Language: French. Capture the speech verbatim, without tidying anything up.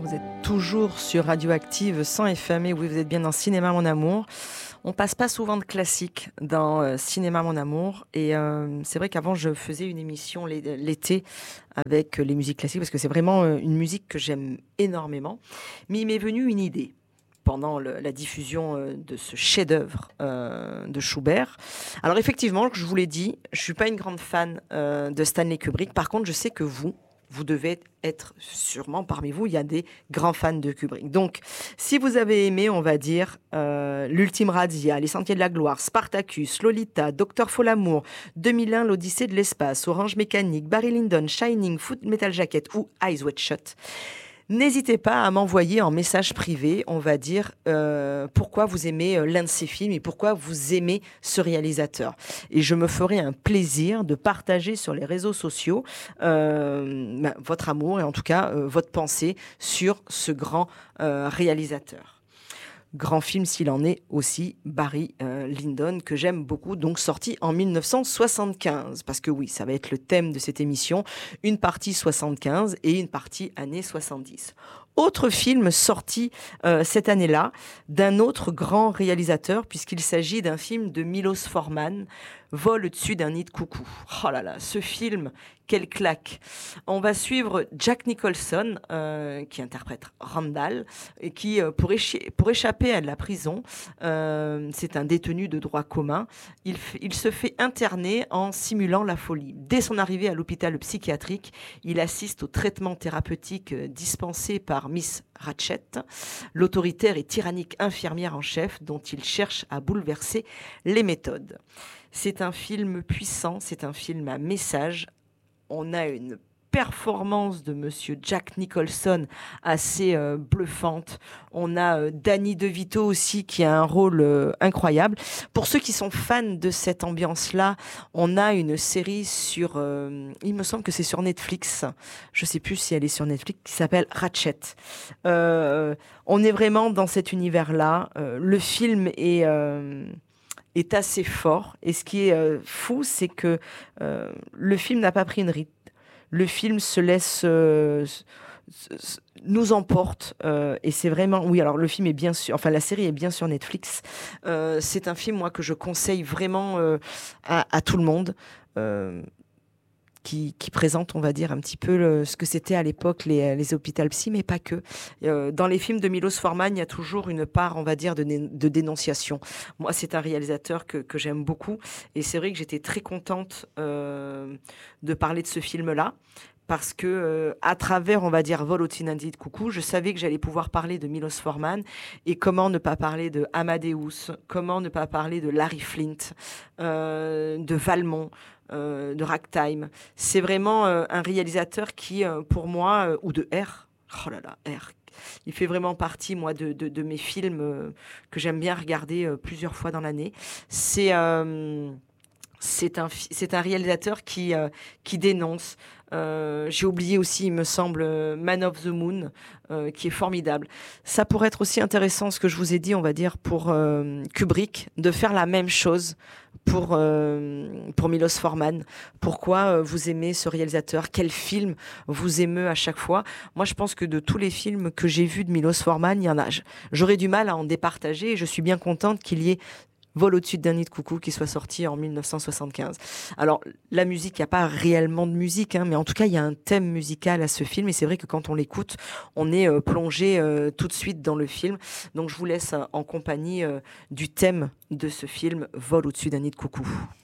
Vous êtes toujours sur Radioactive cent F M et oui, vous êtes bien dans Cinéma Mon Amour. On passe pas souvent de classiques dans euh, Cinéma Mon Amour et euh, c'est vrai qu'avant je faisais une émission l'été avec les musiques classiques parce que c'est vraiment euh, une musique que j'aime énormément. Mais il m'est venu une idée pendant le, la diffusion euh, de ce chef-d'œuvre euh, de Schubert. Alors effectivement, je vous l'ai dit, je suis pas une grande fan euh, de Stanley Kubrick. Par contre, je sais que vous, vous devez être sûrement parmi vous, il y a des grands fans de Kubrick. Donc, si vous avez aimé, on va dire, euh, L'Ultime Razzia, Les Sentiers de la Gloire, Spartacus, Lolita, Docteur Folamour, deux mille un, L'Odyssée de l'espace, Orange Mécanique, Barry Lyndon, Shining, Full Metal Jacket ou Eyes Wide Shut, n'hésitez pas à m'envoyer en message privé, on va dire, euh, pourquoi vous aimez euh, l'un de ces films et pourquoi vous aimez ce réalisateur. Et je me ferai un plaisir de partager sur les réseaux sociaux euh, bah, votre amour et en tout cas euh, votre pensée sur ce grand euh, réalisateur. Grand film s'il en est aussi, Barry euh, Lyndon, que j'aime beaucoup, donc sorti en mille neuf cent soixante-quinze. Parce que oui, ça va être le thème de cette émission, une partie soixante-quinze et une partie années soixante-dix. Autre film sorti euh, cette année-là, d'un autre grand réalisateur, puisqu'il s'agit d'un film de Milos Forman, Vol au-dessus d'un nid de coucou. Oh là là, ce film, quelle claque. On va suivre Jack Nicholson, euh, qui interprète Randall, et qui, euh, pour, échi- pour échapper à la prison, euh, c'est un détenu de droit commun, il, f- il se fait interner en simulant la folie. Dès son arrivée à l'hôpital psychiatrique, il assiste au traitement thérapeutique euh, dispensé par Miss Ratched, l'autoritaire et tyrannique infirmière en chef dont il cherche à bouleverser les méthodes. C'est un film puissant, c'est un film à message. On a une performance de monsieur Jack Nicholson assez euh, bluffante. On a euh, Danny DeVito aussi qui a un rôle euh, incroyable. Pour ceux qui sont fans de cette ambiance-là, on a une série sur, euh, il me semble que c'est sur Netflix, je sais plus si elle est sur Netflix, qui s'appelle Ratched. Euh, on est vraiment dans cet univers-là. Euh, le film est... Euh, est assez fort. Et ce qui est euh, fou, c'est que euh, le film n'a pas pris une ride. Le film se laisse... Euh, s- s- nous emporte. Euh, et c'est vraiment... Oui, alors le film est bien sûr... Enfin, la série est bien sur Netflix. Euh, c'est un film, moi, que je conseille vraiment euh, à, à tout le monde. Euh, qui, qui présente, on va dire, un petit peu le, ce que c'était à l'époque les, les hôpitaux psy, mais pas que. Euh, dans les films de Milos Forman, il y a toujours une part, on va dire, de, né- de dénonciation. Moi, c'est un réalisateur que, que j'aime beaucoup, et c'est vrai que j'étais très contente euh, de parler de ce film-là. Parce que euh, à travers, on va dire, Vol au-dessus d'un nid de coucou, je savais que j'allais pouvoir parler de Milos Forman et comment ne pas parler de Amadeus, comment ne pas parler de Larry Flint, euh, de Valmont, euh, de Ragtime. C'est vraiment euh, un réalisateur qui, euh, pour moi, euh, ou de R, oh là là, R, il fait vraiment partie, moi, de, de, de mes films euh, que j'aime bien regarder euh, plusieurs fois dans l'année. C'est... Euh, c'est un, fi- c'est un réalisateur qui, euh, qui dénonce. Euh, j'ai oublié aussi, il me semble, euh, Man of the Moon, euh, qui est formidable. Ça pourrait être aussi intéressant, ce que je vous ai dit, on va dire, pour euh, Kubrick, de faire la même chose pour, euh, pour Milos Forman. Pourquoi euh, vous aimez ce réalisateur? Quel film vous aimez à chaque fois? Moi, je pense que de tous les films que j'ai vus de Milos Forman, il y en a. J'aurais du mal à en départager et je suis bien contente qu'il y ait Vol au-dessus d'un nid de coucou qui soit sorti en mille neuf cent soixante-quinze. Alors, la musique, il n'y a pas réellement de musique, hein, mais en tout cas, il y a un thème musical à ce film et c'est vrai que quand on l'écoute, on est euh, plongé euh, tout de suite dans le film. Donc, je vous laisse euh, en compagnie euh, du thème de ce film, Vol au-dessus d'un nid de coucou.